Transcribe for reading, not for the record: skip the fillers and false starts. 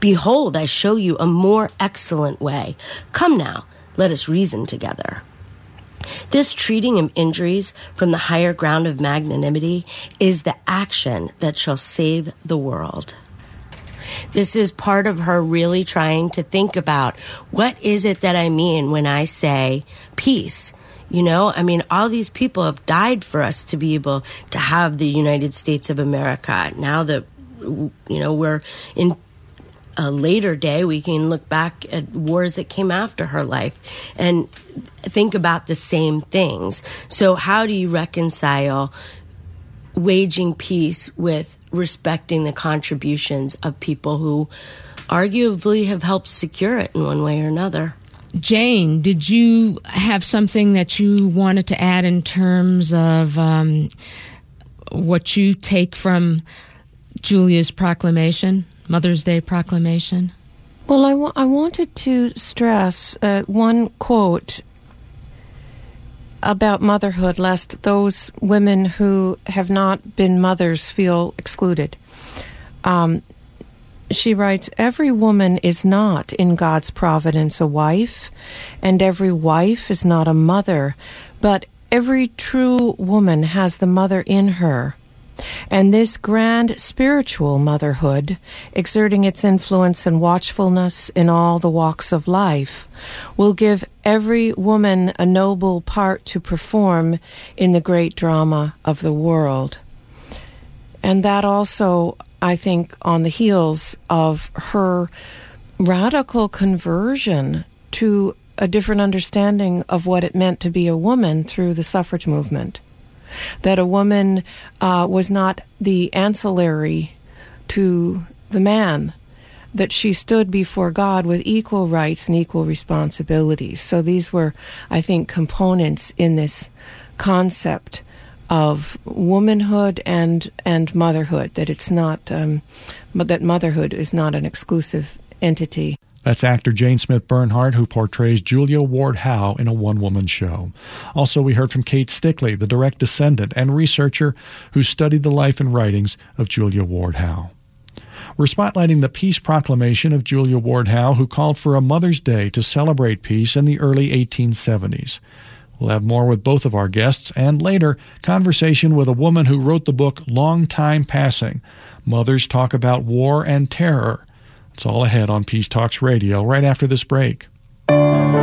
Behold, I show you a more excellent way. Come now, let us reason together. This treating of injuries from the higher ground of magnanimity is the action that shall save the world. This is part of her really trying to think about, what is it that I mean when I say peace? You know, I mean, all these people have died for us to be able to have the United States of America. Now that, you know, we're in a later day, we can look back at wars that came after her life and think about the same things. So how do you reconcile waging peace with respecting the contributions of people who arguably have helped secure it in one way or another? Jane, did you have something that you wanted to add in terms of what you take from Julia's proclamation, Mother's Day proclamation? Well, I wanted to stress one quote about motherhood, lest those women who have not been mothers feel excluded. She writes, "Every woman is not in God's providence a wife, and every wife is not a mother, but every true woman has the mother in her. And this grand spiritual motherhood, exerting its influence and watchfulness in all the walks of life, will give every woman a noble part to perform in the great drama of the world." And that also, I think, on the heels of her radical conversion to a different understanding of what it meant to be a woman through the suffrage movement. That a woman was not the ancillary to the man, that she stood before God with equal rights and equal responsibilities. So these were, I think, components in this concept of womanhood and motherhood, that it's not, that motherhood is not an exclusive entity. That's actor Jane Smith Bernhardt, who portrays Julia Ward Howe in a one-woman show. Also, we heard from Kate Stickley, the direct descendant and researcher who studied the life and writings of Julia Ward Howe. We're spotlighting the peace proclamation of Julia Ward Howe, who called for a Mother's Day to celebrate peace in the early 1870s. We'll have more with both of our guests, and later, conversation with a woman who wrote the book Long Time Passing. Mothers Talk About War and Terror. It's all ahead on Peace Talks Radio right after this break.